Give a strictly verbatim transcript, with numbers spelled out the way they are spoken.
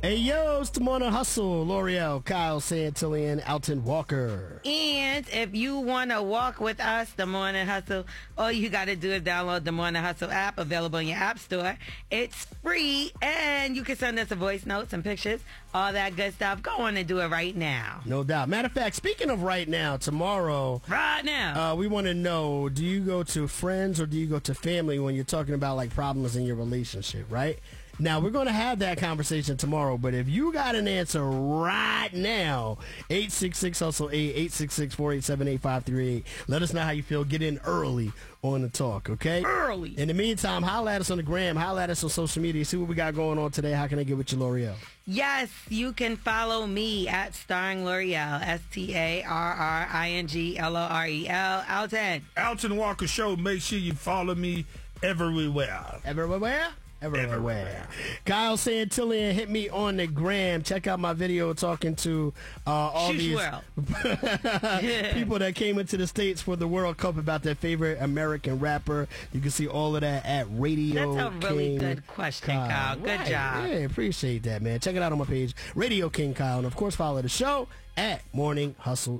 Hey, yo, it's the Morning Hustle. L'Oreal, Kyle Santillan, Alton Walker. And if you want to walk with us, the Morning Hustle, all you got to do is download the Morning Hustle app, available in your app store. It's free, and you can send us a voice note, some pictures, all that good stuff. Go on and do it right now. No doubt. Matter of fact, speaking of right now, tomorrow, Right now. uh, we want to know, do you go to friends or do you go to family when you're talking about like problems in your relationship, right? Now, we're going to have that conversation tomorrow, but if you got an answer right now, eight six six hustle eight, eight six six, four eight seven, eight five three eight. Let us know how you feel. Get in early on the talk, okay? Early. In the meantime, holla at us on the gram, holla at us on social media, see what we got going on today. How can I get with you, L'Oreal? Yes, you can follow me at Starring L'Oreal, S T A R R I N G L O R E L. Alton. Alton Walker Show. Make sure you follow me everywhere. Everywhere? Everywhere. Everywhere. Kyle Santillan, hit me on the gram. Check out my video talking to uh, all Shush these World. people that came into the States for the World Cup about their favorite American rapper. You can see all of that at Radio That's a really King good question, Kyle. Good Right. job. Yeah, appreciate that, man. Check it out on my page, Radio King Kyle. And, of course, follow the show at Morning Hustle